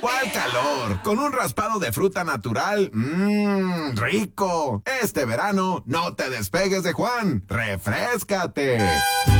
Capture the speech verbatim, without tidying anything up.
¿Cuál calor? Con un raspado de fruta natural. Mmm, rico. Este verano no te despegues de Juan. ¡Refréscate!